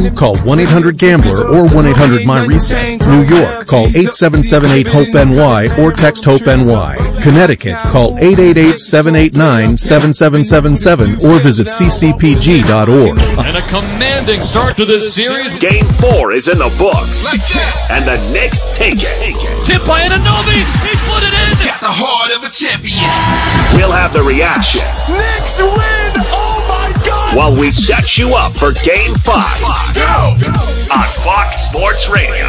Boston, call 1-800-GAMBLER or 1-800-MyReset. New York, call 8778-HOPE-NY or text HOPE-NY. Connecticut, call 888-789-7777 or visit ccpg.org. And a commanding start to this series. Game 4 is in the books. And the Knicks take it. Tip by Anunoby. He put it in. Got the heart of a champion. We'll have the reactions. Knicks win. Oh my God. While we set you up for Game 5. Go. On Fox Sports Radio.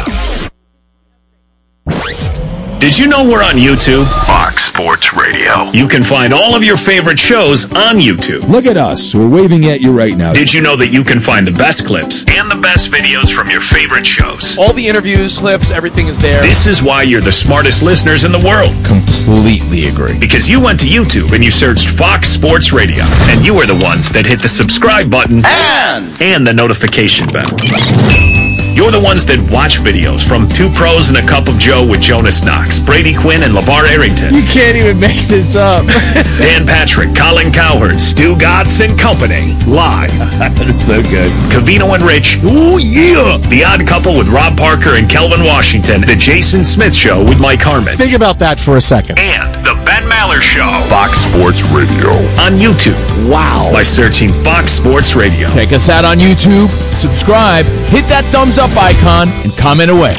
Did you know we're on YouTube? Fox Sports Radio. You can find all of your favorite shows on YouTube. Look at us. We're waving at you right now. Did you know that you can find the best clips and the best videos from your favorite shows? All the interviews, clips, everything is there. This is why you're the smartest listeners in the world. Completely agree. Because you went to YouTube and you searched Fox Sports Radio. And you were the ones that hit the subscribe button and the notification bell. You're the ones that watch videos from Two Pros and a Cup of Joe with Jonas Knox, Brady Quinn, and LeVar Arrington. You can't even make this up. Dan Patrick, Colin Cowherd, Stu Godson and Company. Live. That is so good. Covino and Rich. Ooh, yeah. The Odd Couple with Rob Parker and Kelvin Washington. The Jason Smith Show with Mike Harmon. Think about that for a second. And the Ben Maller Show. Fox Sports Radio. On YouTube. Wow. By searching Fox Sports Radio. Check us out on YouTube. Subscribe. Hit that thumbs up icon and comment away.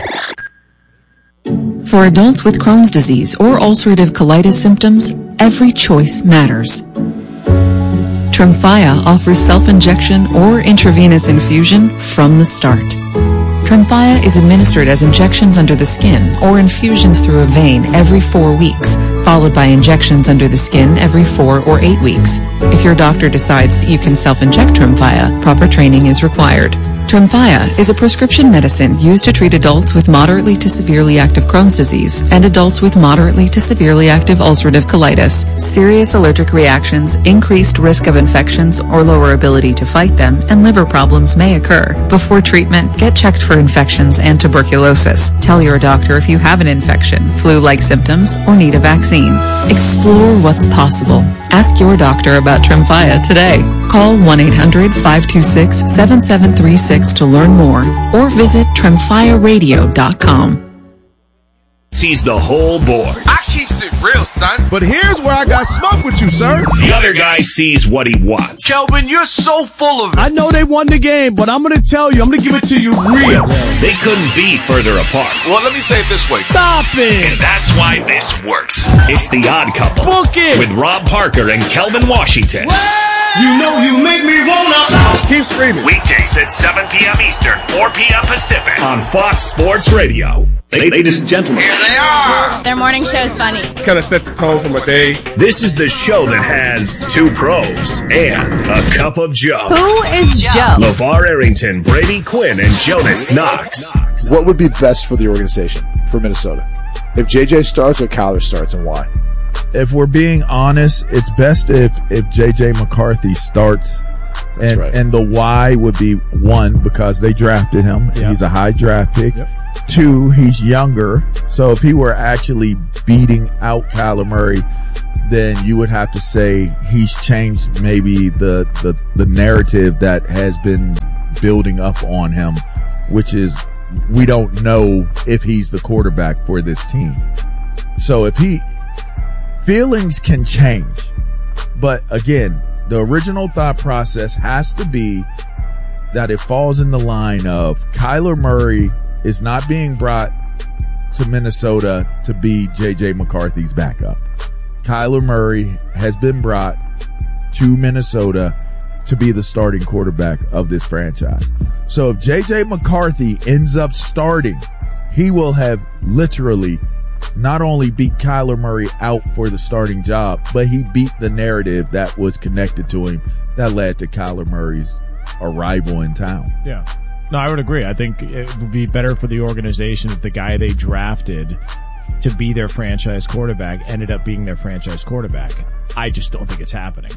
For adults with Crohn's disease or ulcerative colitis symptoms, every choice matters. Tremfya offers self-injection or intravenous infusion from the start. Tremfya is administered as injections under the skin or infusions through a vein every 4 weeks, followed by injections under the skin every 4 or 8 weeks. If your doctor decides that you can self-inject Tremfya, proper training is required. Tremfya is a prescription medicine used to treat adults with moderately to severely active Crohn's disease and adults with moderately to severely active ulcerative colitis. Serious allergic reactions, increased risk of infections or lower ability to fight them, and liver problems may occur. Before treatment, get checked for infections and tuberculosis. Tell your doctor if you have an infection, flu-like symptoms, or need a vaccine. Explore what's possible. Ask your doctor about Tremfya today. Call 1-800-526-7736 to learn more or visit TremfyaRadio.com. Sees the whole board. I keeps it real, son. But here's where I got smoke with you, sir. The other guy sees what he wants. Kelvin, you're so full of it. I know they won the game, but I'm going to tell you, I'm going to give it to you real. They couldn't be further apart. Well, let me say it this way. Stop it. And that's why this works. It's The Odd Couple. Book it. With Rob Parker and Kelvin Washington. You know you make me wanna. Keep screaming. Weekdays at 7 p.m. Eastern, 4 p.m. Pacific. On Fox Sports Radio. Ladies and gentlemen. Here they are. Their morning show is funny. Kind of set the tone for my day. This is the show that has Two Pros and a Cup of Joe. Who is Joe? LeVar Arrington, Brady Quinn, and Jonas Knox. What would be best for the organization, for Minnesota? If JJ starts or Kyler starts, and why? If we're being honest, it's best if J.J. McCarthy starts. And, right. And the why would be, one, because they drafted him. Yep. He's a high draft pick. Yep. Two, he's younger. So if he were actually beating out Kyler Murray, then you would have to say he's changed maybe the narrative that has been building up on him, which is we don't know if he's the quarterback for this team. So feelings can change. But again, the original thought process has to be that it falls in the line of Kyler Murray is not being brought to Minnesota to be J.J. McCarthy's backup. Kyler Murray has been brought to Minnesota to be the starting quarterback of this franchise. So if J.J. McCarthy ends up starting, he will have literally not only beat Kyler Murray out for the starting job, but he beat the narrative that was connected to him that led to Kyler Murray's arrival in town. Yeah. No, I would agree. I think it would be better for the organization if the guy they drafted to be their franchise quarterback ended up being their franchise quarterback. I just don't think it's happening.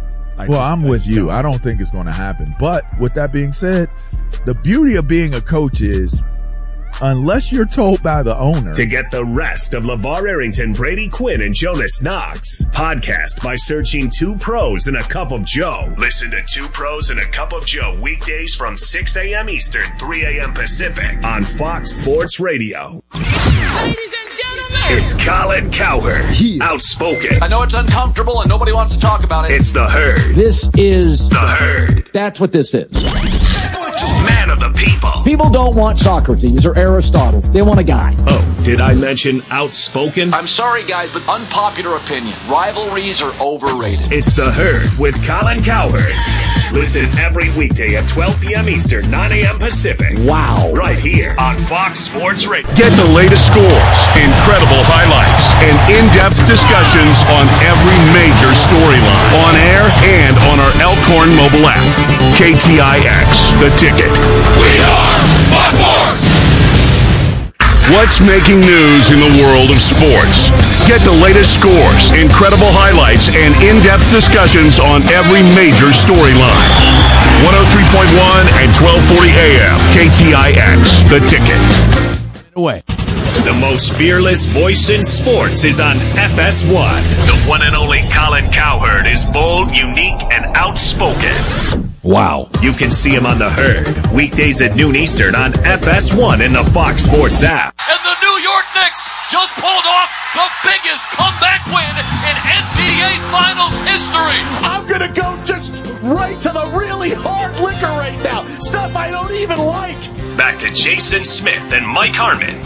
I'm with you. I don't think it's going to happen. But with that being said, the beauty of being a coach is unless you're told by the owner. To get the rest of LeVar Arrington, Brady Quinn, and Jonas Knox, podcast by searching Two Pros and a Cup of Joe. Listen to Two Pros and a Cup of Joe weekdays from 6 a.m. Eastern, 3 a.m. Pacific on Fox Sports Radio. Ladies and gentlemen, It's Colin Cowherd, outspoken. I know it's uncomfortable and nobody wants to talk about it. It's the Herd. This is the Herd. That's what this is. Man of the people. People don't want Socrates or Aristotle. They want a guy. Oh, did I mention outspoken? I'm sorry, guys, but unpopular opinion. Rivalries are overrated. It's the Herd with Colin Cowherd. Listen every weekday at 12 p.m. Eastern, 9 a.m. Pacific. Wow. Right here on Fox Sports Radio. Get the latest scores, incredible highlights, and in-depth discussions on every major storyline. On air and on our Elkhorn mobile app. KTIX, The Ticket. We are Fox Sports! What's making news in the world of sports? Get the latest scores, incredible highlights, and in-depth discussions on every major storyline. 103.1 and 1240 AM, KTIX, The Ticket. Away. The most fearless voice in sports is on FS1. The one and only Colin Cowherd is bold, unique, and outspoken. Wow. You can see him on the Herd, weekdays at noon Eastern on FS1 and the Fox Sports app. And the New York Knicks just pulled off the biggest comeback win in NBA Finals history. I'm going to go just right to the really hard liquor right now. Stuff I don't even like. Back to Jason Smith and Mike Harmon.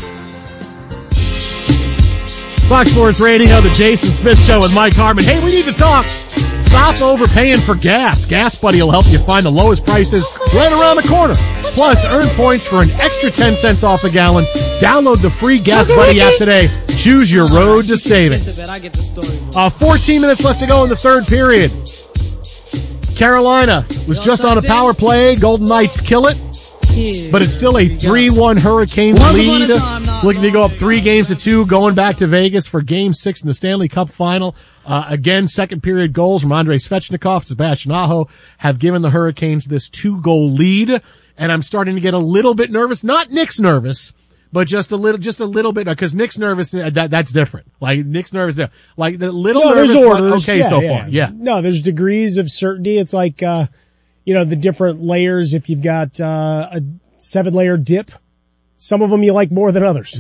Fox Sports Radio, the Jason Smith Show with Mike Harmon. Hey, we need to talk. Stop overpaying for gas. Gas Buddy will help you find the lowest prices right around the corner. Plus, earn points for an extra 10 cents off a gallon. Download the free Gas Buddy app today. Choose your road to savings. 14 minutes left to go in the third period. Carolina was just on a power play. Golden Knights kill it. But it's still a 3-1 Hurricanes lead. Looking to go up 3-2, going back to Vegas for Game 6 in the Stanley Cup Final. Again, second period goals from Andrei Svechnikov, Sebastian Aho have given the Hurricanes this 2-goal lead. And I'm starting to get a little bit nervous. Not Nick's nervous, but just a little bit, because Nick's nervous, that's different. Like, Nick's nervous, like, the little nervous, there's orders. Okay, yeah, so yeah. far, yeah. No, there's degrees of certainty. It's like, the different layers. If you've got a 7-layer dip, some of them you like more than others.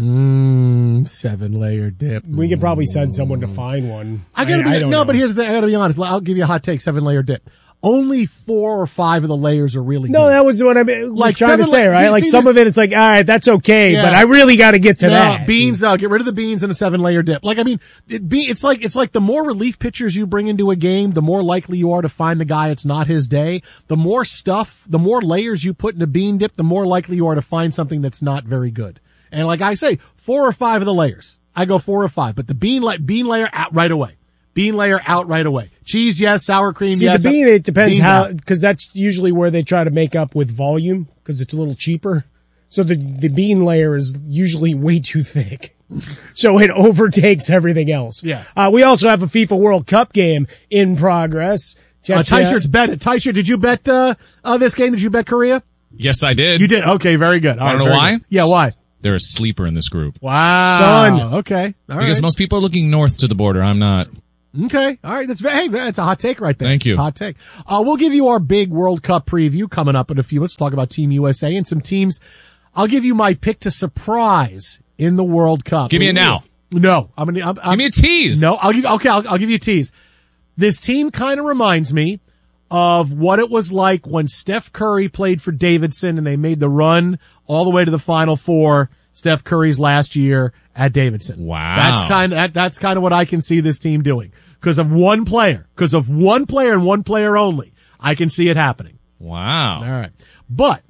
7-layer dip. We could probably send someone to find one. But here's the thing. I gotta be honest. I'll give you a hot take. 7-layer dip. Only 4 or 5 of the layers are really good. No, that was what I was trying to say, right? Like some this? of it, it's like, all right, that's okay, but I really got to get to that. Beans, get rid of the beans and a 7-layer dip. Like, I mean, it's like the more relief pitchers you bring into a game, the more likely you are to find the guy it's not his day. The more stuff, the more layers you put in a bean dip, the more likely you are to find something that's not very good. And like I say, 4 or 5 of the layers. I go 4 or 5, but the bean layer out right away. Bean layer out right away. Cheese, yes. Sour cream, yes. See, the bean, it depends because that's usually where they try to make up with volume because it's a little cheaper. So the bean layer is usually way too thick. So it overtakes everything else. Yeah. We also have a FIFA World Cup game in progress. Ty-Shirt's bet. Ty-Shirt, did you bet, this game? Did you bet Korea? Yes, I did. You did? Okay, very good. I don't know why. Good. Yeah, why? They're a sleeper in this group. Wow. Son. Okay. All because right. most people are looking north to the border. I'm not. Okay. All right. That's a hot take right there. Thank you. Hot take. We'll give you our big World Cup preview coming up in a few minutes. Talk about Team USA and some teams. I'll give you my pick to surprise in the World Cup. Give me it now. No. I'm give me a tease. No. I'll give you a tease. This team kind of reminds me of what it was like when Steph Curry played for Davidson and they made the run all the way to the Final Four. Steph Curry's last year at Davidson. Wow. That's kind of what I can see this team doing. Because of one player and one player only. I can see it happening. Wow. All right. But,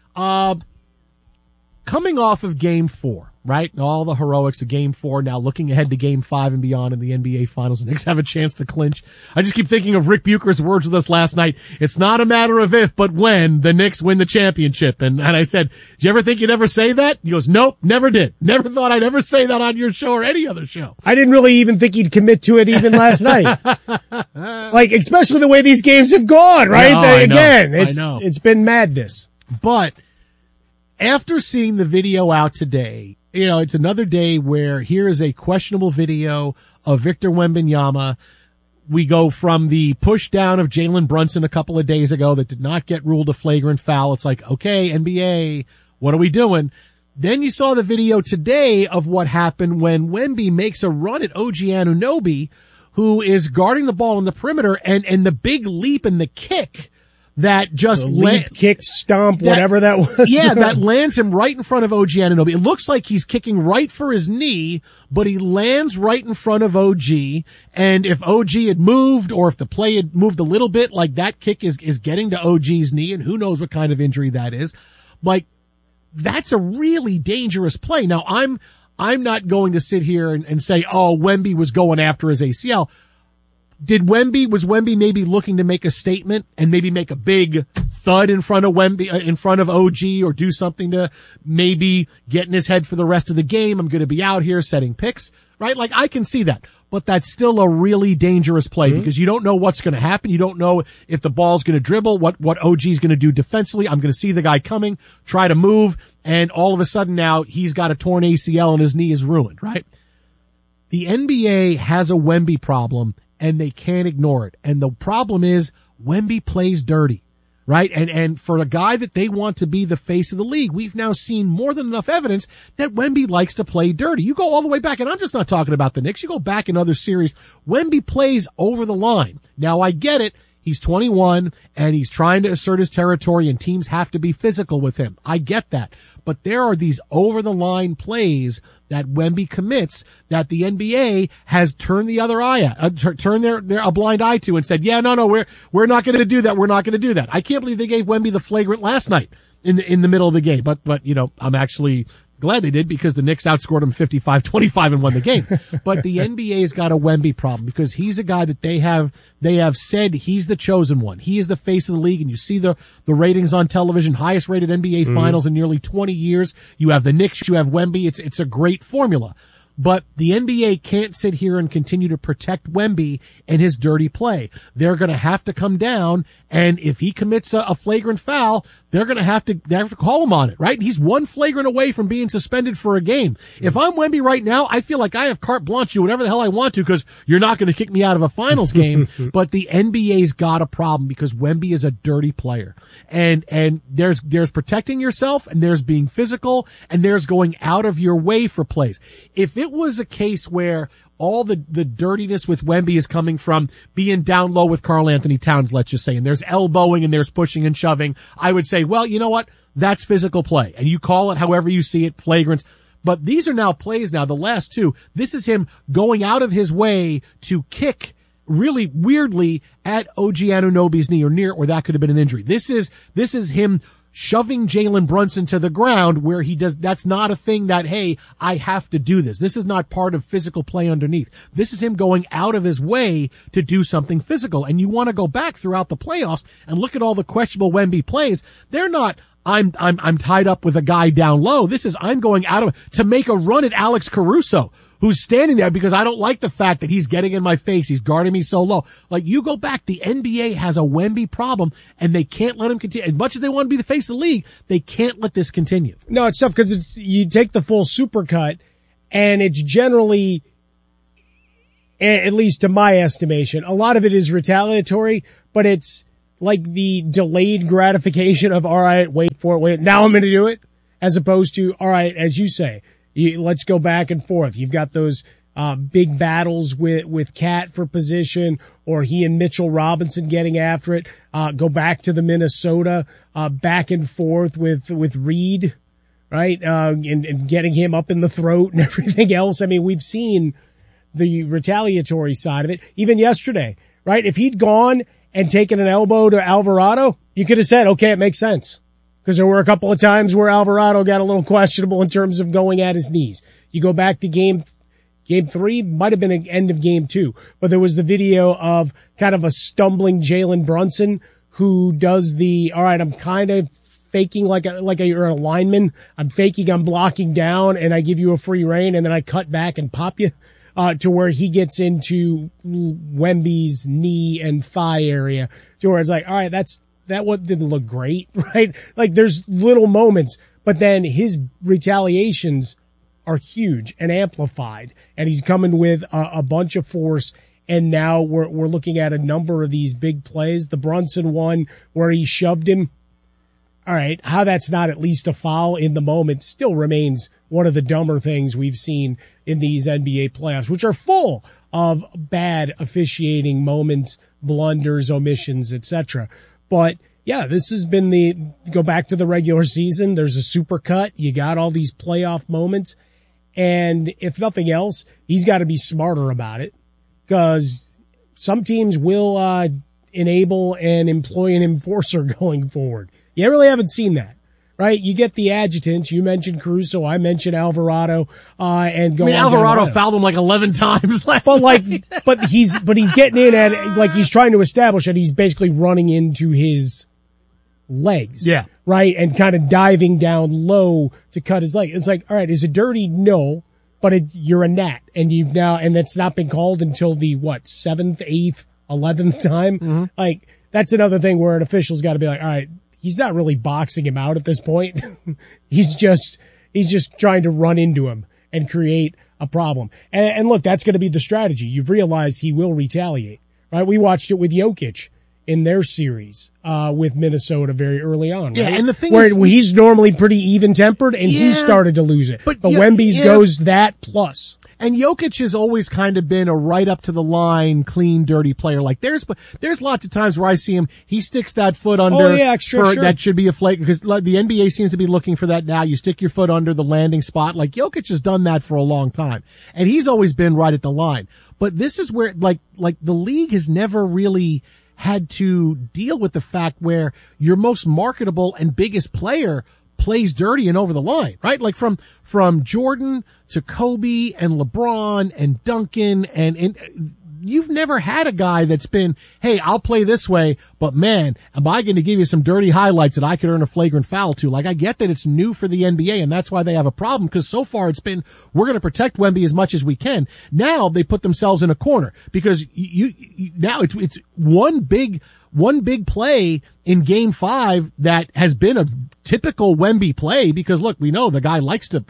coming off of Game 4, right? All the heroics of Game 4, now looking ahead to Game 5 and beyond in the NBA Finals. The Knicks have a chance to clinch. I just keep thinking of Rick Bucher's words with us last night. It's not a matter of if, but when the Knicks win the championship. And I said, did you ever think you'd ever say that? He goes, nope, never did. Never thought I'd ever say that on your show or any other show. I didn't really even think he'd commit to it even last night. Like, especially the way these games have gone, right? I know. It's been madness. But After seeing the video out today, it's another day where here is a questionable video of Victor Wembanyama. We go from the push down of Jalen Brunson a couple of days ago that did not get ruled a flagrant foul. It's like, okay, NBA, what are we doing? Then you saw the video today of what happened when Wemby makes a run at OG Anunoby, who is guarding the ball on the perimeter, and the big leap and the kick that just kick, stomp, whatever that was. Yeah, that lands him right in front of OG Anunoby. It looks like he's kicking right for his knee, but he lands right in front of OG. And if OG had moved, or if the play had moved a little bit, like that kick is getting to OG's knee, and who knows what kind of injury that is. Like, that's a really dangerous play. Now, I'm not going to sit here and say, oh, Wemby was going after his ACL. Was Wemby maybe looking to make a statement and maybe make a big thud in front of Wemby, in front of OG, or do something to maybe get in his head for the rest of the game? I'm going to be out here setting picks, right? Like, I can see that, but that's still a really dangerous play because you don't know what's going to happen. You don't know if the ball's going to dribble, what OG is going to do defensively. I'm going to see the guy coming, try to move, and all of a sudden now he's got a torn ACL and his knee is ruined, right? The NBA has a Wemby problem, and they can't ignore it. And the problem is Wemby plays dirty, right? And for a guy that they want to be the face of the league, we've now seen more than enough evidence that Wemby likes to play dirty. You go all the way back, and I'm just not talking about the Knicks. You go back in other series, Wemby plays over the line. Now, I get it. He's 21 and he's trying to assert his territory, and teams have to be physical with him. I get that. But there are these over the line plays that Wemby commits that the NBA has turned the other eye at, turned a blind eye to, and said, yeah, no, we're not going to do that. We're not going to do that. I can't believe they gave Wemby the flagrant last night in the middle of the game. But I'm actually glad they did, because the Knicks outscored them 55-25 and won the game. But the NBA's got a Wemby problem, because he's a guy that they have said he's the chosen one. He is the face of the league, and you see the ratings on television, highest rated NBA finals in nearly 20 years. You have the Knicks, you have Wemby. It's a great formula. But the NBA can't sit here and continue to protect Wemby and his dirty play. They're going to have to come down, and if he commits a flagrant foul, they have to call him on it, right? He's one flagrant away from being suspended for a game. If I'm Wemby right now, I feel like I have carte blanche to do whatever the hell I want to, because you're not going to kick me out of a finals game. But the NBA's got a problem, because Wemby is a dirty player. And there's protecting yourself, and there's being physical, and there's going out of your way for plays. If it was a case where all the dirtiness with Wemby is coming from being down low with Karl Anthony Towns, let's just say, and there's elbowing and there's pushing and shoving, I would say, well, you know what? That's physical play. And you call it however you see it, flagrants. But these are now plays now, the last two. This is him going out of his way to kick really weirdly at OG Anunoby's knee, or near, or that could have been an injury. This is him shoving Jalen Brunson to the ground, where that's not a thing that, hey, I have to do this. This is not part of physical play underneath. This is him going out of his way to do something physical. And you want to go back throughout the playoffs and look at all the questionable Wemby plays. They're not, I'm tied up with a guy down low. This is, I'm going out to make a run at Alex Caruso, who's standing there because I don't like the fact that he's getting in my face. He's guarding me so low. Like, you go back, the NBA has a Wemby problem, and they can't let him continue. As much as they want to be the face of the league, they can't let this continue. No, it's tough, because you take the full supercut, and it's generally, at least to my estimation, a lot of it is retaliatory, but it's like the delayed gratification of, all right, wait, now I'm going to do it, as opposed to, all right, as you say, let's go back and forth. You've got those big battles with Cat for position, or he and Mitchell Robinson getting after it. Go back to the Minnesota back and forth with Reed, right? And getting him up in the throat and everything else. I mean, we've seen the retaliatory side of it. Even yesterday, right? If he'd gone and taken an elbow to Alvarado, you could have said, okay, it makes sense. Because there were a couple of times where Alvarado got a little questionable in terms of going at his knees. You go back to game 3, might have been an end of game 2, but there was the video of kind of a stumbling Jalen Brunson who does all right, I'm kind of faking you're a lineman. I'm faking, I'm blocking down, and I give you a free rein, and then I cut back and pop you, to where he gets into Wemby's knee and thigh area, to where it's like, all right, that one didn't look great, right? Like, there's little moments, But then his retaliations are huge and amplified, and he's coming with a bunch of force. And now we're looking at a number of these big plays. The Brunson one where he shoved him. All right, how that's not at least a foul in the moment still remains one of the dumber things we've seen in these NBA playoffs, which are full of bad officiating moments, blunders, omissions, etc. But yeah, this has been go back to the regular season. There's a super cut. You got all these playoff moments. And if nothing else, he's got to be smarter about it, because some teams will enable and employ an enforcer going forward. You really haven't seen that, right? You get the adjutants. You mentioned Caruso. I mentioned Alvarado, and go. Alvarado fouled him like 11 times last night. But he's getting in at it, like he's trying to establish that he's basically running into his legs. Yeah. Right? And kind of diving down low to cut his leg. It's like, all right, is it dirty? No. But you're a gnat, and and it's not been called until the 7th, 8th, 11th time. Mm-hmm. Like, that's another thing where an official's got to be like, all right, he's not really boxing him out at this point. he's just trying to run into him and create a problem. And look, that's going to be the strategy. You've realized he will retaliate, right? We watched it with Jokic in their series with Minnesota very early on, right? Yeah, and the thing where is, he's normally pretty even-tempered, and he started to lose it. But Wemby's goes that plus. And Jokic has always kind of been a right up to the line, clean, dirty player. Like there's lots of times where I see him, he sticks that foot under. Oh yeah, sure. That should be a flake, because the NBA seems to be looking for that now. You stick your foot under the landing spot. Like Jokic has done that for a long time, and he's always been right at the line. But this is where like the league has never really had to deal with the fact where your most marketable and biggest player plays dirty and over the line, right? Like from Jordan to Kobe and LeBron and Duncan, and you've never had a guy that's been, hey, I'll play this way, but man, am I going to give you some dirty highlights that I could earn a flagrant foul to? Like, I get that it's new for the NBA, and that's why they have a problem, because so far it's been, we're going to protect Wemby as much as we can. Now they put themselves in a corner, because now it's one big play in Game 5 that has been a typical Wemby play, because look, we know the guy likes to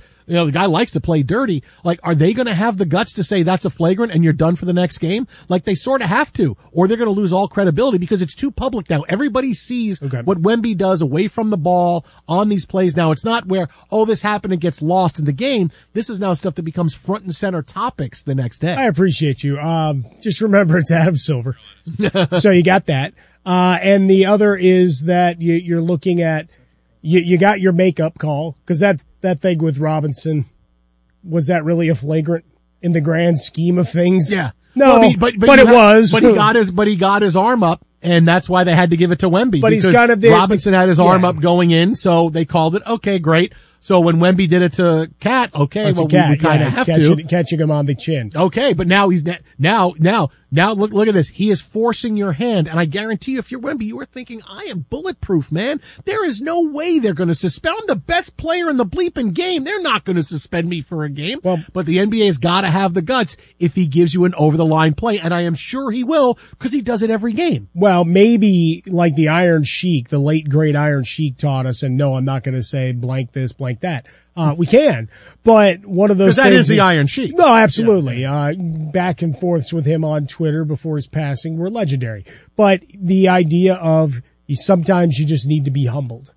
play dirty. Like, are they going to have the guts to say that's a flagrant and you're done for the next game? Like, they sort of have to, or they're going to lose all credibility, because it's too public now. Everybody sees what Wemby does away from the ball on these plays. Now, it's not where, this happened and gets lost in the game. This is now stuff that becomes front and center topics the next day. I appreciate you. Just remember it's Adam Silver. So you got that. And the other is that you're looking at, you got your makeup call, because that thing with Robinson, was that really a flagrant in the grand scheme of things? Yeah. No, well, but it was. But he got his arm up, and that's why they had to give it to Wemby. But he's kind of Robinson had his arm up going in, so they called it, okay, great. So when Wemby did it to Cat, okay, well, we kind of have to. Catching him on the chin. Okay, but now he's, now look at this. He is forcing your hand, and I guarantee you, if you're Wemby, you are thinking, I am bulletproof, man. There is no way they're going to suspend. I'm the best player in the bleeping game. They're not going to suspend me for a game. Well, but the NBA has got to have the guts if he gives you an over-the-line play, and I am sure he will, because he does it every game. Well, maybe like the Iron Sheik, the late great Iron Sheik taught us, and no, I'm not going to say blank this, blank that. We can, but one of those things. Because that is the Iron Sheik. No, absolutely. Yeah. Back and forths with him on Twitter before his passing were legendary. But the idea of sometimes you just need to be humbled.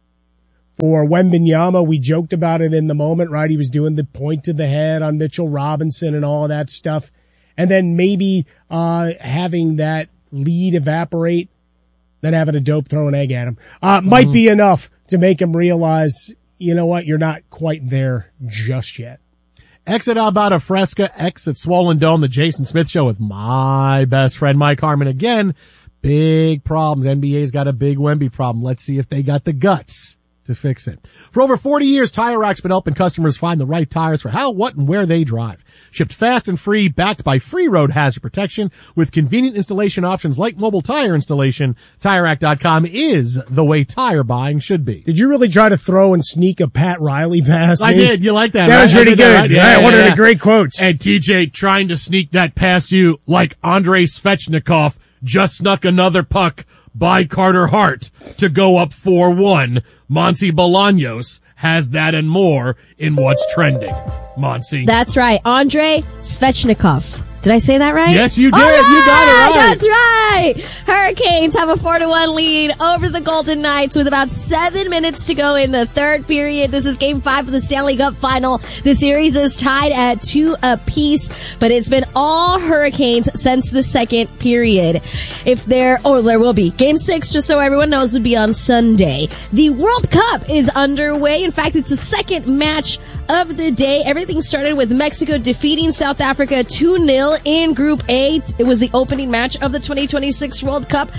For Wembanyama, we joked about it in the moment, right? He was doing the point to the head on Mitchell Robinson and all of that stuff. And then maybe, having that lead evaporate, then having a dope throw an egg at him, might be enough to make him realize, you know what, you're not quite there just yet. Exit Alberta Fresca, exit Swollen Dome, the Jason Smith Show with my best friend Mike Harmon. Again, big problems. NBA's got a big Wemby problem. Let's see if they got the guts to fix it. For over 40 years, Tire Rack's been helping customers find the right tires for how, what, and where they drive. Shipped fast and free, backed by free road hazard protection with convenient installation options like mobile tire installation. TireRack.com is the way tire buying should be. Did you really try to throw and sneak a Pat Riley pass? I did. You like that? That right? was pretty good. Right? Yeah, one of the great quotes. And TJ trying to sneak that past you like Andrei Svechnikov just snuck another puck by Carter Hart to go up 4-1. Monty Bolaños has that and more in What's Trending. Monsi. That's right. Andrei Svechnikov. Did I say that right? Yes, you did. All right, you got it right. That's right. Hurricanes have a 4-1 lead over the Golden Knights with about 7 minutes to go in the third period. This is Game 5 of the Stanley Cup Final. The series is tied at 2 apiece, but it's been all Hurricanes since the second period. There will be. Game 6, just so everyone knows, would be on Sunday. The World Cup is underway. In fact, it's the second match of the day. Everything started with Mexico defeating South Africa 2-0 in Group A. It was the opening match of the 2026 World Cup.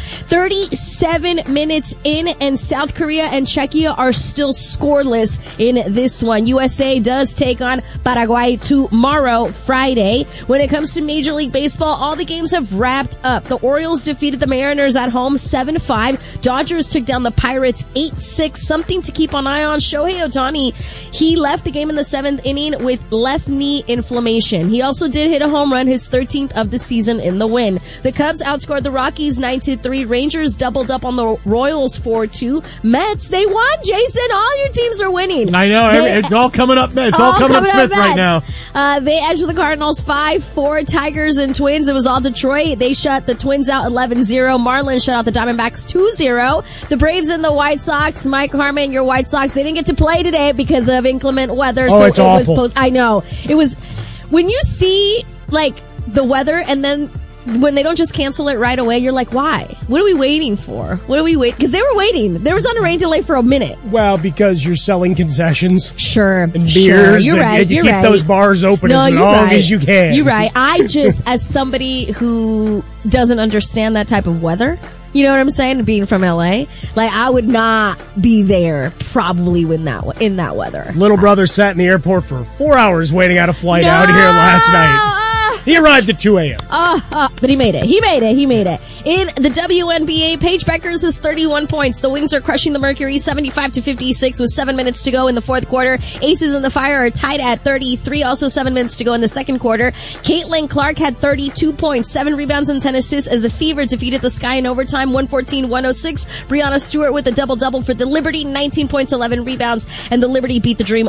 37 minutes in, and South Korea and Czechia are still scoreless in this one. USA does take on Paraguay tomorrow, Friday. When it comes to Major League Baseball, all the games have wrapped up. The Orioles defeated the Mariners at home 7-5. Dodgers took down the Pirates 8-6. Something to keep an eye on. Shohei Ohtani, he left the game in the 7th inning with left knee inflammation. He also did hit a home run, his 13th of the season in the win. The Cubs outscored the Rockies 9-3. Rangers doubled up on the Royals 4-2. Mets, they won, Jason. All your teams are winning. I know. It's all coming up. It's all coming up Smith right now. They edged the Cardinals 5-4. Tigers and Twins, it was all Detroit. They shut the Twins out 11-0. Marlins shut out the Diamondbacks 2-0. The Braves and the White Sox, Mike Harmon, your White Sox, they didn't get to play today because of inclement weather. Oh, it's awful. I know. It was, when you see, like, the weather and then when they don't just cancel it right away, you're like, why? What are we waiting for? Because they were waiting. There was on a rain delay for a minute. Well, because you're selling concessions. Sure. And beers. Sure. You're right. And you keep those bars open as long as you can. You're right. I just, as somebody who doesn't understand that type of weather, you know what I'm saying? Being from LA, like, I would not be there probably in that weather. Little brother sat in the airport for 4 hours waiting out a flight out here last night. He arrived at 2 a.m. But he made it. He made it. In the WNBA, Paige Beckers has 31 points. The Wings are crushing the Mercury 75-56 with 7 minutes to go in the fourth quarter. Aces and the Fire are tied at 33. Also 7 minutes to go in the second quarter. Caitlin Clark had 32 points, 7 rebounds and 10 assists as the Fever defeated the Sky in overtime 114-106. Brianna Stewart with a double-double for the Liberty, 19 points, 11 rebounds, and the Liberty beat the Dream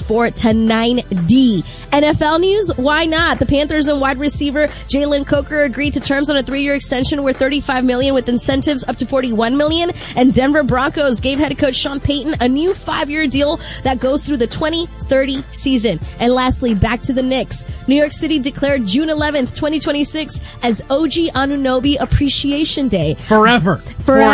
104-9. NFL news? Why not? The Panthers and wide receiver Jalen Coker agreed to terms on a 3-year extension worth $35 million with incentives up to $41 million. And Denver Broncos gave head coach Sean Payton a new 5-year deal that goes through the 2030 season. And lastly, back to the Knicks. New York City declared June 11th, 2026 as OG Anunoby Appreciation Day. Forever.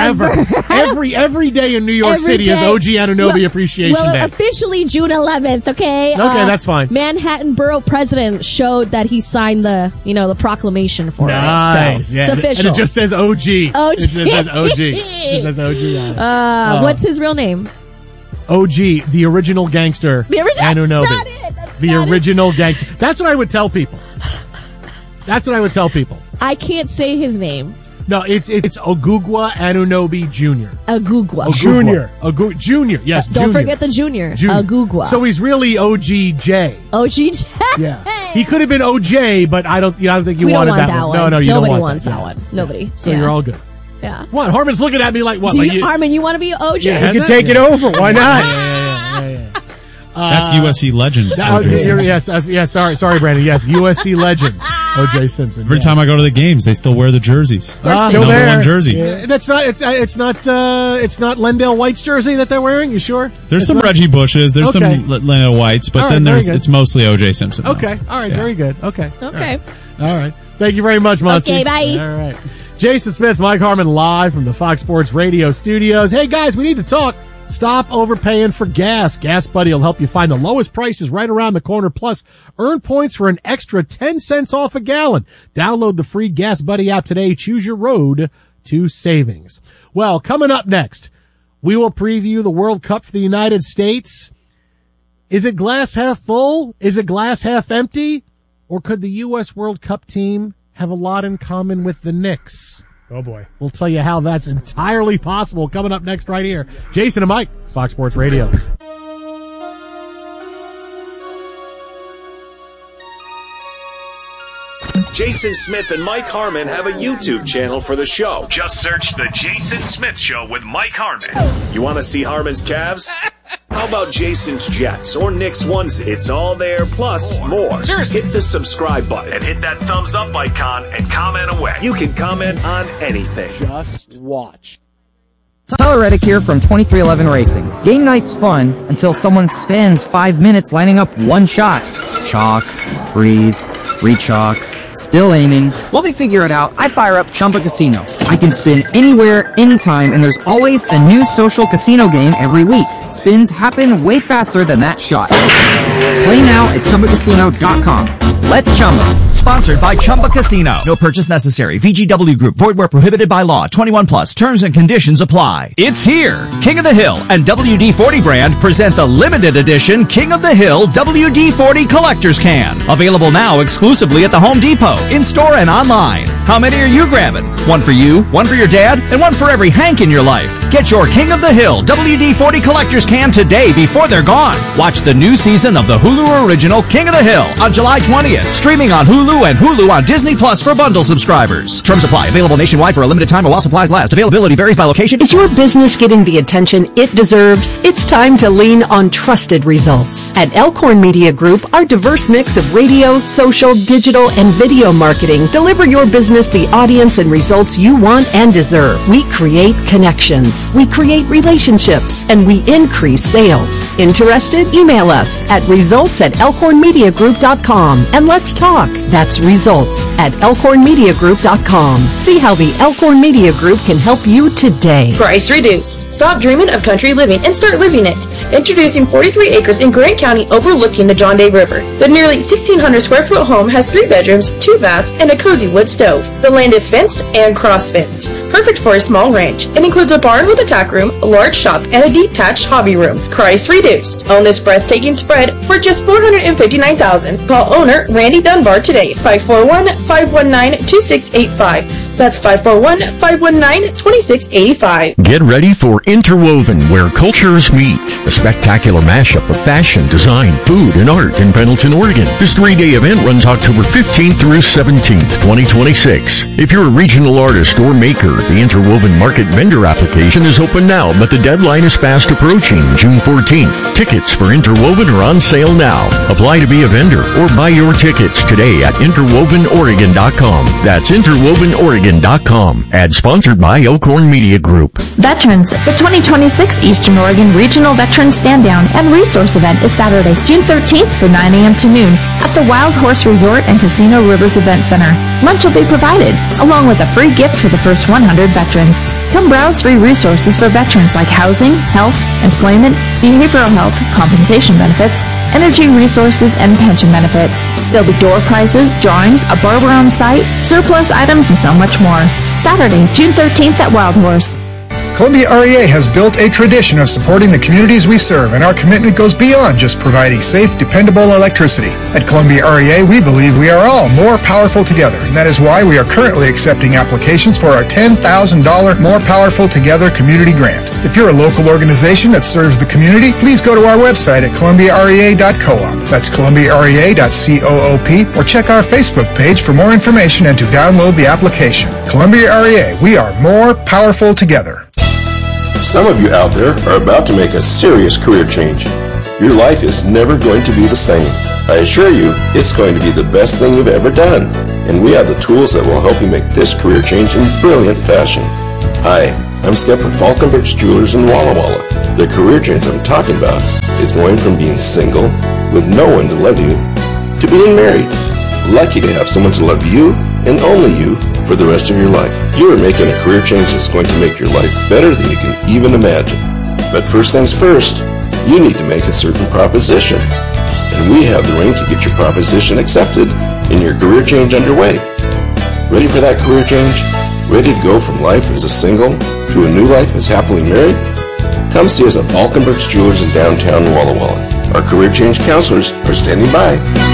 Every day in New York City is OG Anunoby Appreciation Day. Well, officially June 11th, okay? Okay, that's fine. Manhattan Borough President showed that he signed the proclamation for it. So it's official. And it just says OG. It just says OG. It says OG on it. What's his real name? OG, the original gangster. Anunoby. That's the original gangster. That's what I would tell people. I can't say his name. No, it's Ogugwa Anunoby Jr. Ogugwa. Junior. Yes, Don't forget the junior. Ogugwa. So he's really OGJ. OGJ. Yeah. He could have been OJ, but I don't think you wanted that one. No, you Nobody don't want wants that one. Nobody. So you're all good. Yeah. What? Harmon's looking at me like what? Harmon, you want to be OJ? Yeah, you can take it over. Why not? Yeah. That's USC legend. Yes. Sorry, Brandon. Yes, USC legend. O.J. Simpson. Every time I go to the games, they still wear the jerseys. Still number there. one jersey. Yeah. It's not Lendale White's jersey that they're wearing. You sure? There's some Reggie Bushes. There's some Lendale Whites, but then it's mostly O.J. Simpson. Though. Okay. All right. Yeah. Very good. Okay. All right. Thank you very much, Monty. Okay. Bye. All right. Jason Smith, Mike Harmon, live from the Fox Sports Radio studios. Hey guys, we need to talk. Stop overpaying for gas. Gas Buddy will help you find the lowest prices right around the corner. Plus, earn points for an extra 10 cents off a gallon. Download the free Gas Buddy app today. Choose your road to savings. Well, coming up next, we will preview the World Cup for the United States. Is it glass half full? Is it glass half empty? Or could the U.S. World Cup team have a lot in common with the Knicks? Oh boy. We'll tell you how that's entirely possible coming up next right here. Jason and Mike, Fox Sports Radio. Jason Smith and Mike Harmon have a YouTube channel for the show. Just search The Jason Smith Show with Mike Harmon. You want to see Harmon's calves? How about Jason's Jets or Nick's onesie? It's all there, plus more. Seriously. Hit the subscribe button and hit that thumbs up icon and comment away. You can comment on anything. Just watch. Tyler Reddick here from 2311 Racing. Game night's fun until someone spends 5 minutes lining up one shot. Chalk, breathe, re-chalk, still aiming. While they figure it out, I fire up Chumba Casino. I can spin anywhere, anytime, and there's always a new social casino game every week. Spins happen way faster than that shot. Play now at ChumbaCasino.com. Let's Chumba. Sponsored by Chumba Casino. No purchase necessary. VGW Group. Void where prohibited by law. 21 plus. Terms and conditions apply. It's here. King of the Hill and WD-40 brand present the limited edition King of the Hill WD-40 Collector's Can. Available now exclusively at the Home Depot, in-store and online. How many are you grabbing? One for you, one for your dad, and one for every Hank in your life. Get your King of the Hill WD-40 Collector's Can today before they're gone. Watch the new season of the Hulu original King of the Hill on July 20th. Streaming on Hulu and Hulu on Disney Plus for bundle subscribers. Terms apply. Available nationwide for a limited time while supplies last. Availability varies by location. Is your business getting the attention it deserves? It's time to lean on trusted results. At Elkhorn Media Group, our diverse mix of radio, social, digital, and video marketing deliver your business the audience and results you want and deserve. We create connections. We create relationships. And we increase sales. Interested? Email us at results@elkhornmediagroup.com and let's talk. That's results@elkhornmediagroup.com. See how the Elkhorn Media Group can help you today. Price reduced. Stop dreaming of country living and start living it. Introducing 43 acres in Grant County overlooking the John Day River. The nearly 1,600 square foot home has 3 bedrooms, 2 baths, and a cozy wood stove. The land is fenced and cross-fenced. Perfect for a small ranch. It includes a barn with a tack room, a large shop, and a detached hobby room. Price reduced. Own this breathtaking spread for just $459,000. Call owner Randy Dunbar today, 541-519-2685. That's 541-519-2685. Get ready for Interwoven, where cultures meet. A spectacular mashup of fashion, design, food, and art in Pendleton, Oregon. This 3-day event runs October 15th through 17th, 2026. If you're a regional artist or maker, the Interwoven Market Vendor application is open now, but the deadline is fast approaching, June 14th. Tickets for Interwoven are on sale now. Apply to be a vendor or buy your tickets today at interwovenoregon.com. That's interwovenoregon.com. Ad sponsored by Elkhorn Media Group. Veterans, the 2026 Eastern Oregon Regional Veterans Stand Down and Resource Event is Saturday, June 13th from 9 a.m. to noon at the Wild Horse Resort and Casino Rivers Event Center. Lunch will be provided, along with a free gift for the first 100 veterans. Come browse free resources for veterans like housing, health, employment, behavioral health, compensation benefits, energy resources, and pension benefits. There'll be door prizes, drawings, a barber on site, surplus items, and so much more. Saturday, June 13th at Wild Horse. Columbia REA has built a tradition of supporting the communities we serve, and our commitment goes beyond just providing safe, dependable electricity. At Columbia REA, we believe we are all more powerful together, and that is why we are currently accepting applications for our $10,000 More Powerful Together Community Grant. If you're a local organization that serves the community, please go to our website at columbiarea.coop. That's columbiarea.coop, or check our Facebook page for more information and to download the application. Columbia REA, we are more powerful together. Some of you out there are about to make a serious career change. Your life is never going to be the same. I assure you, it's going to be the best thing you've ever done. And we have the tools that will help you make this career change in brilliant fashion. Hi, I'm Skip from Falkenbergs Jewelers in Walla Walla. The career change I'm talking about is going from being single, with no one to love you, to being married. Lucky to have someone to love you, and only you, for the rest of your life. You are making a career change that's going to make your life better than you can even imagine. But first things first, you need to make a certain proposition. And we have the ring to get your proposition accepted and your career change underway. Ready for that career change? Ready to go from life as a single to a new life as happily married? Come see us at Falkenbergs Jewelers in downtown Walla Walla. Our career change counselors are standing by.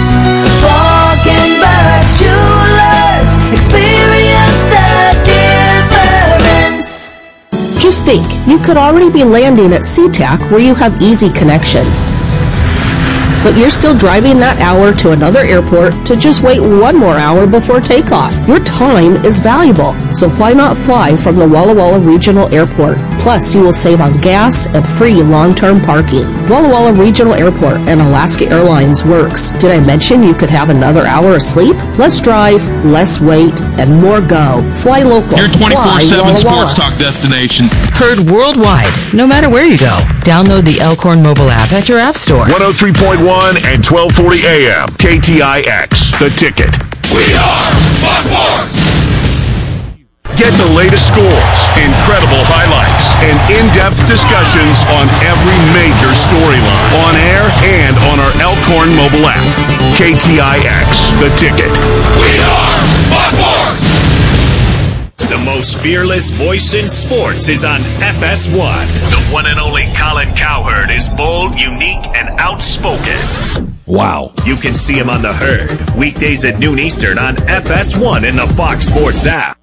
Falkenbergs Jewelers, experience the difference. Just think, you could already be landing at SeaTac where you have easy connections. but you're still driving that hour to another airport to just wait one more hour before takeoff. Your time is valuable, so why not fly from the Walla Walla Regional Airport? Plus, you will save on gas and free long-term parking. Walla Walla Regional Airport and Alaska Airlines works. Did I mention you could have another hour of sleep? Less drive, less wait, and more go. Fly local. Your 24/7 sports talk destination. Heard worldwide, no matter where you go. Download the Elkhorn mobile app at your app store. 103.1 and 1240 AM. KTIX. The Ticket. We are Fox Sports. Get the latest scores, incredible highlights, and in-depth discussions on every major storyline. On air and on our Elkhorn mobile app. KTIX. The Ticket. We are Fox Sports. The most fearless voice in sports is on FS1. The one and only Colin Cowherd is bold, unique, and outspoken. Wow. You can see him on The Herd, weekdays at noon Eastern on FS1 in the Fox Sports app.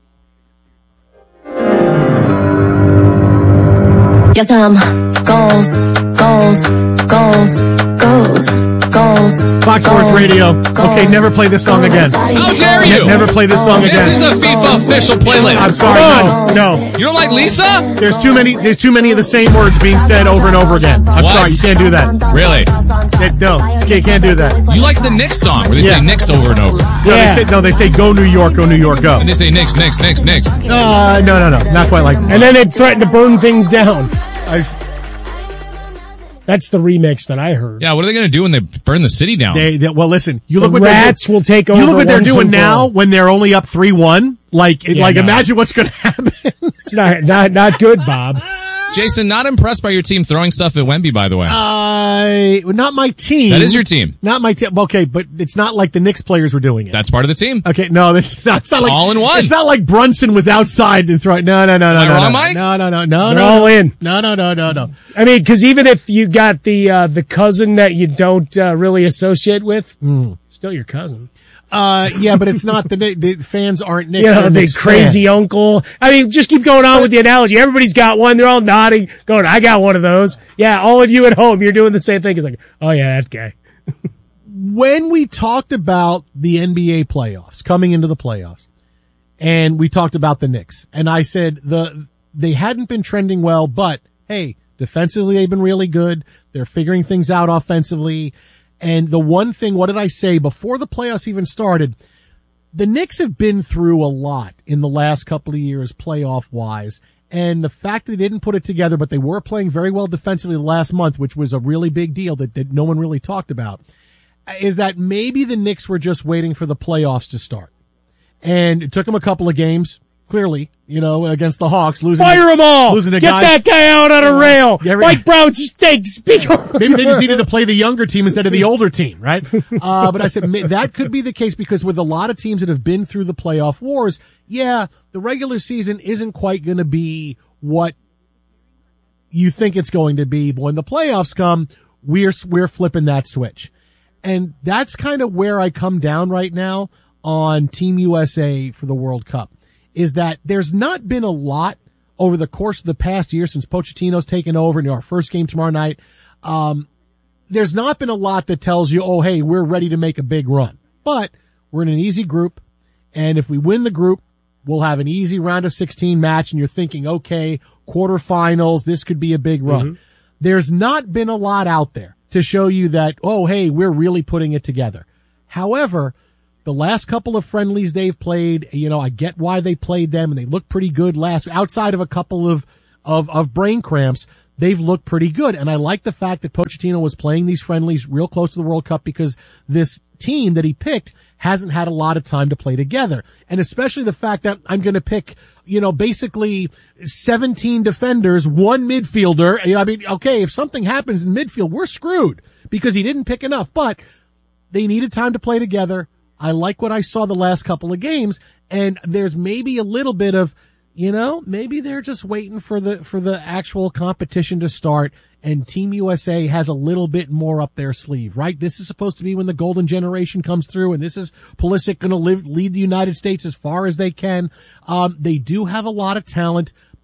Get some goals. Fox Sports Radio. Okay, never play this song again. How dare you? Never play this song again. This is the FIFA official playlist. I'm sorry. No. You don't like Lisa? There's too many of the same words being said over and over again. I'm sorry, you can't do that. Really? No, you can't do that. You like the Knicks song where they say Knicks over and over. They say go New York, go. And they say Knicks. No, not quite like that. And then they threaten to burn things down. That's the remix that I heard. Yeah, what are they going to do when they burn the city down? Well, listen. You look the what rats will take over. You look what they're doing now when they're only up 3-1. Imagine what's going to happen. It's not good, Bob. Jason, not impressed by your team throwing stuff at Wemby, by the way. Not my team. That is your team. Not my team. Okay, but it's not like the Knicks players were doing it. That's part of the team. Okay, no, it's not like all in one. It's not like Brunson was outside and throwing. No. Am I wrong, Mike? No. They're all in. No. I mean, because even if you got the cousin that you don't really associate with, still your cousin. Yeah, but it's not the fans aren't Knicks. Yeah, the crazy fans. Uncle. I mean, just keep going on with the analogy. Everybody's got one. They're all nodding, going, I got one of those. Yeah, all of you at home, you're doing the same thing. It's like, oh yeah, that guy. When we talked about the NBA playoffs, coming into the playoffs, and we talked about the Knicks, and I said they hadn't been trending well, but hey, defensively they've been really good. They're figuring things out offensively. And the one thing, what did I say before the playoffs even started? The Knicks have been through a lot in the last couple of years, playoff wise. And the fact that they didn't put it together, but they were playing very well defensively the last month, which was a really big deal that no one really talked about, is that maybe the Knicks were just waiting for the playoffs to start. And it took them a couple of games. Clearly, against the Hawks, fire them all. Get that guy out on a rail. Mike Brown stinks. Maybe they just needed to play the younger team instead of the older team, right? But I said that could be the case because with a lot of teams that have been through the playoff wars, the regular season isn't quite going to be what you think it's going to be. But when the playoffs come, we're flipping that switch, and that's kind of where I come down right now on Team USA for the World Cup. Is that there's not been a lot over the course of the past year since Pochettino's taken over and our first game tomorrow night. There's not been a lot that tells you, oh, hey, we're ready to make a big run. But we're in an easy group, and if we win the group, we'll have an easy round of 16 match, and you're thinking, okay, quarterfinals, this could be a big run. Mm-hmm. There's not been a lot out there to show you that, oh, hey, we're really putting it together. However, the last couple of friendlies they've played, I get why they played them, and they look pretty good outside of a couple of brain cramps, they've looked pretty good. And I like the fact that Pochettino was playing these friendlies real close to the World Cup because this team that he picked hasn't had a lot of time to play together. And especially the fact that I'm going to pick, basically 17 defenders, one midfielder. Okay, if something happens in midfield, we're screwed because he didn't pick enough, but they needed time to play together. I like what I saw the last couple of games, and there's maybe a little bit of, maybe they're just waiting for the actual competition to start, and Team USA has a little bit more up their sleeve, right? This is supposed to be when the golden generation comes through, and this is Pulisic going to lead the United States as far as they can. They do have a lot of talent.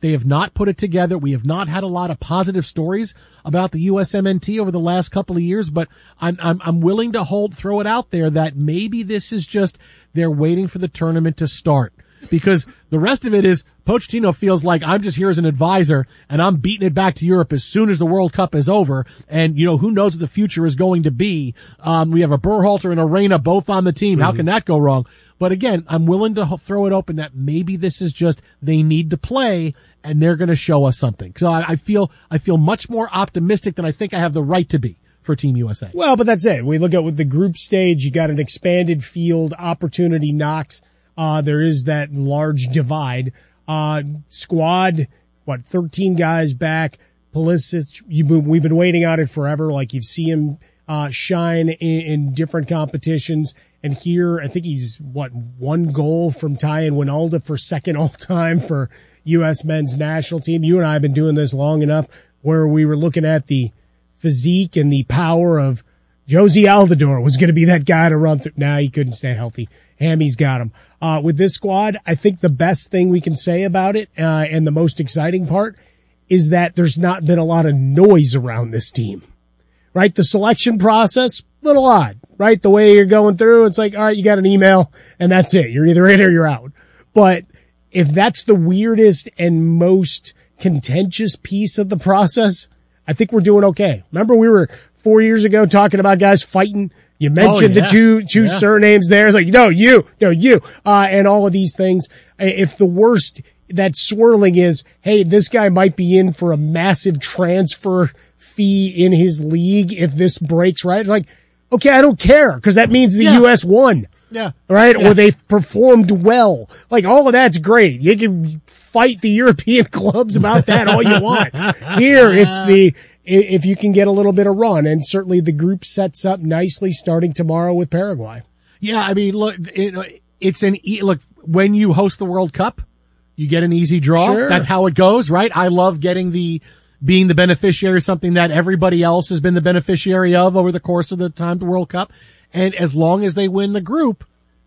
They have not put it together. We have not had a lot of positive stories about the USMNT over the last couple of years, but I'm willing to throw it out there that maybe this is just they're waiting for the tournament to start. Because the rest of it is Pochettino feels like I'm just here as an advisor and I'm beating it back to Europe as soon as the World Cup is over. And, who knows what the future is going to be. We have a Berhalter and a Reina both on the team. How can that go wrong? But again, I'm willing to throw it open that maybe this is just they need to play and they're going to show us something. So I feel much more optimistic than I think I have the right to be for Team USA. Well, but that's it. We look at with the group stage, you got an expanded field, opportunity knocks. There is that large divide. Squad, 13 guys back. Pulisic, we've been waiting on it forever. Like you see him, shine in different competitions. And here, I think he's, one goal from tying Wijnaldum for second all time for U.S. men's national team. You and I have been doing this long enough where we were looking at the physique and the power of Josie Altidore was going to be that guy to run through. Nah, he couldn't stay healthy. Hammy's got him. With this squad, I think the best thing we can say about it, and the most exciting part, is that there's not been a lot of noise around this team. Right? The selection process, little odd, right? The way you're going through, it's like, all right, you got an email and that's it. You're either in or you're out. But if that's the weirdest and most contentious piece of the process, I think we're doing okay. Remember we were 4 years ago talking about guys fighting. You mentioned the two surnames there. It's like, no, you, and all of these things. If the worst that's swirling is, hey, this guy might be in for a massive transfer fee in his league if this breaks, right? It's like, okay, I don't care because that means the U.S. won. Yeah. Right? Yeah. Or they've performed well. Like all of that's great. You can fight the European clubs about that all you want. Here it's if you can get a little bit of run, and certainly the group sets up nicely starting tomorrow with Paraguay. Yeah, I mean, look, look, when you host the World Cup, you get an easy draw. Sure. That's how it goes, right? I love being the beneficiary of something that everybody else has been the beneficiary of over the course of the time the World Cup. And as long as they win the group,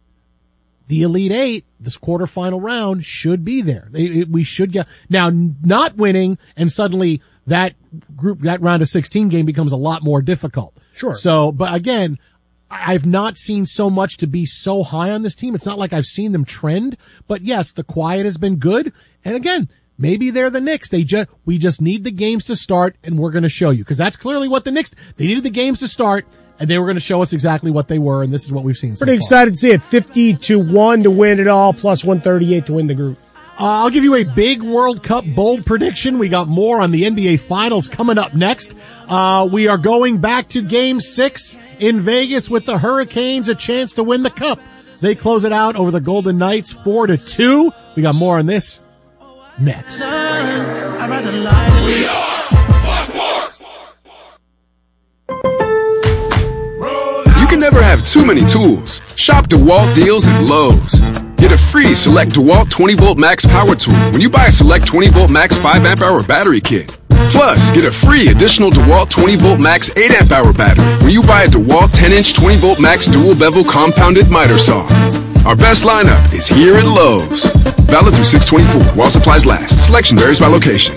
the Elite Eight, this quarterfinal round should be there. We should get now not winning, and suddenly that round of 16 game becomes a lot more difficult. Sure. So, but again, I've not seen so much to be so high on this team. It's not like I've seen them trend, but yes, the quiet has been good. And again, maybe they're the Knicks. We just need the games to start, and we're going to show you, because that's clearly what the Knicks, they needed the games to start, and they were going to show us exactly what they were, and this is what we've seen so Pretty excited to see it. 50-1 to win it all, plus 138 to win the group. I'll give you a big World Cup bold prediction. We got more on the NBA Finals coming up next. We are going back to Game 6 in Vegas with the Hurricanes, a chance to win the Cup. They close it out over the Golden Knights 4-2. We got more on this next. We are Fox Sports. You can never have too many tools. Shop DeWalt deals at Lowe's. Get a free Select DeWalt 20-volt max power tool when you buy a Select 20-volt max 5-amp-hour battery kit. Plus, get a free additional DeWalt 20-volt max 8-amp-hour battery when you buy a DeWalt 10-inch 20-volt max dual-bevel compounded miter saw. Our best lineup is here at Lowe's. Valid through 6/24 while supplies last. Selection varies by location.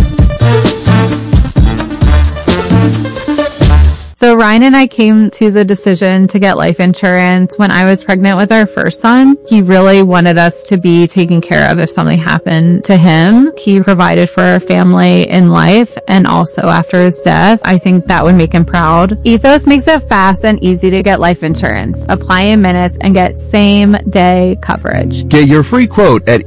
So Ryan and I came to the decision to get life insurance when I was pregnant with our first son. He really wanted us to be taken care of if something happened to him. He provided for our family in life and also after his death. I think that would make him proud. Ethos makes it fast and easy to get life insurance. Apply in minutes and get same day coverage. Get your free quote at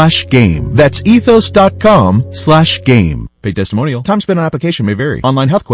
ethos.com/game. That's ethos.com/game. Paid testimonial. Time spent on application may vary. Online health